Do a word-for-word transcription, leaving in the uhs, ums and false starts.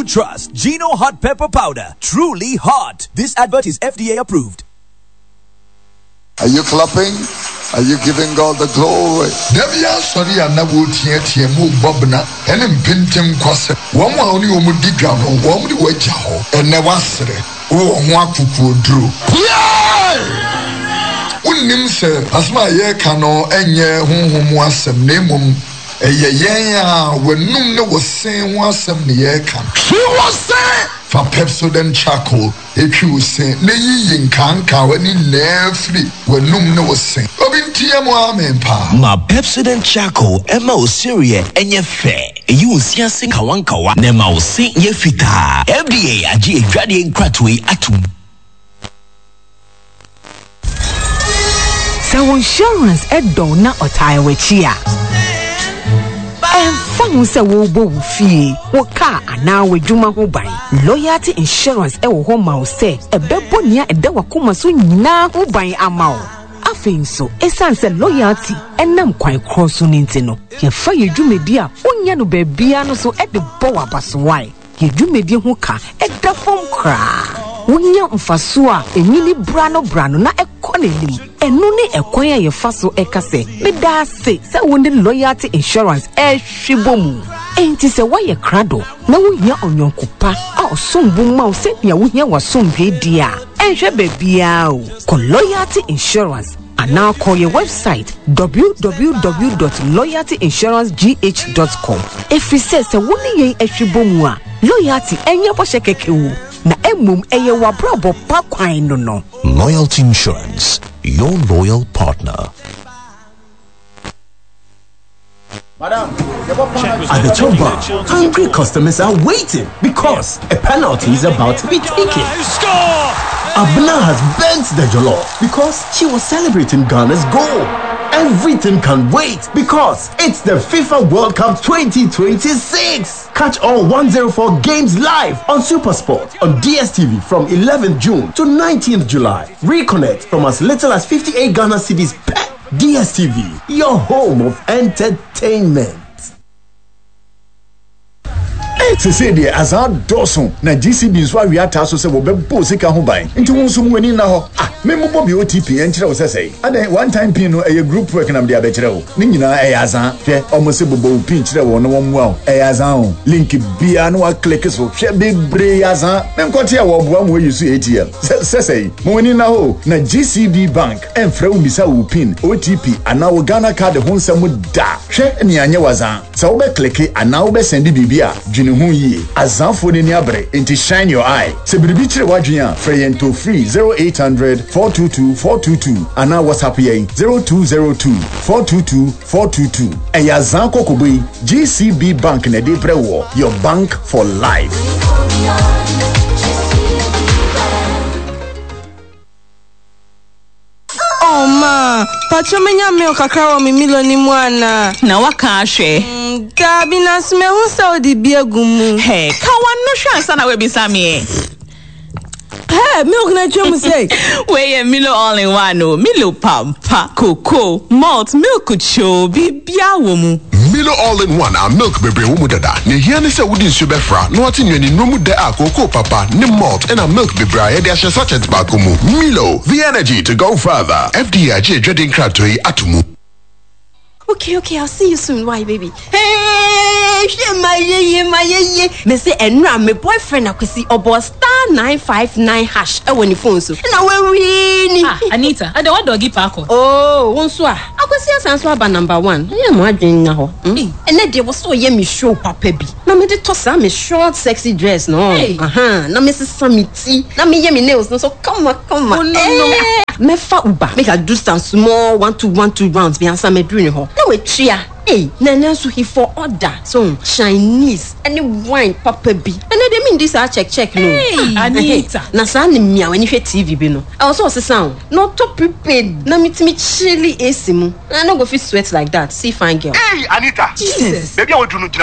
trust. Gino Hot Pepper Powder. Truly hot. This advert is F D A approved. Are you clapping? Are you giving God the glory? Devia sorry and na wo tie tie mu bobna ene mpentem kwase wo mo oni wo mudi dwa no wo mudi waja ho ene wasere wo ho akuku oduro unnim se asma ye kano enye honhom asem na mum eye yen a wenum ne wo sen ho asem ne ye kan he was say for Pepsodent charcoal etwi wo sen na yiyi nkanka wani nefri wenum ne wo sen obintie mo amen pa ma Pepsodent charcoal ema osirie enye fe eyi osia sen kawankawa na ma osin ye fita F D A agi edwade nkratwe atum. So insurance edo na otaiwechia Fang se wo bo fie wo ka ana wadwuma ho ban loyalty insurance e wo ho ma wo se ebebo nia ede wakoma so nyina ho ban ama wo afin so esanse loyalty enam kwan cross no ntino ye fa ye dwumedi a onya no baabia no so e de bo wabaso wai ye dwumedi ho ka e da fom kra wonya mfaso a enyini brano brano na ekonelim enu ne ekwan a ye faso ekase me da se se wonde loyalty insurance e hwibomu enti se wa ye krado na wonya onyonkopa a osombu ma se dia wonya wasombe dia enhwe bebia o ko loyalty insurance and now call your website w w w dot loyalty insurance g h dot com if you say se woni ye ehwibomu a loyalty enye bo shekekewu na emum eye wa brabo pa kwan no no. Loyalty Insurance, your loyal partner. At the top bar, hungry customers are waiting because a penalty is about to be taken. Abna has bent the jollof because she was celebrating Ghana's goal. Everything can wait because it's the FIFA World Cup twenty twenty-six. Catch all one oh four games live on SuperSport on D S T V from eleventh June to nineteenth July. Reconnect from as little as fifty-eight Ghana cedis per. D S T V, your home of entertainment. It's a city as our doson na G C B is why we are tasso se wo bebo sika ho ban nti won so mwani na ho ah me mo bobi O T P en kire wo sesei adan one time pin no e group work na me dia be kire wo ni nyina e azan hwe omo se bobo pin kire wo no wo mo e azan link bia no wa click so hwe bebre azan me nkote e wo boa mo yusu A T M sesei mwani na ho na G C B bank en fra wo misa wo pin O T P ana wo Ghana card ho nsam da hwe ni anye wazan sa wo be click ana wo be send bibia hu yi azanfo ni abre into shine your eye se biribi kire wadwen a free to free zero eight hundred four two two four two two ana WhatsApp yen zero two zero two four two two four two two e yazan kokobo G C B bank na dey prewo your bank for life. Oh ma, pacho menya milk kakra mi milo ni mwana. Na waka ahwe. Mm, Dabi na sme hu sa odi biegumu. Hey, ka wan no hwe ansa na we bisa me. Hey, milk na chemu say. We ye Milo all in one no. Milo pampa, cocoa, malt, milk cho bibia wo mu. Milo all in one a milk bebre wo mu dada. Ne hia ne se wodi nsu befra, no ati nwani no mu de a cocoa papa, ne malt and a milk bebre a de ahye sachet ba ko mu. Milo, the energy to go further. F D A je dreading kratoi atumu. Okay, okay, I'll see you soon. Why, baby? Hey, she my ye my ye. Me say enra me boyfriend akwesi obo star nine five nine hash e woni phone so. Na we ni. Ah, Anita, I don't doggy parko. Oh, won so a. Akwesi asanso aba number one. Ye mo adwen na ho. Ene de wo so ye me show papa bi. Na me de tosa me short sexy dress no. Aha, na me se samiti. Na me ye me nails no so come on, come on. Oh no no. Me fa uba. Make I do some small one two one two rounds bi ansa me dru ho. Na we tria. Hey, Nana so he for order. So Chinese, any wine, papa be. And they mean this I check check no. Hey, Anita. Na sa ni mia when you T V bi no. I also say sound. No to prepared. Na meet me chilly A C mu. I no go fit sweat like that. See fine girl. Hey, Anita. Jesus. Baby I want to know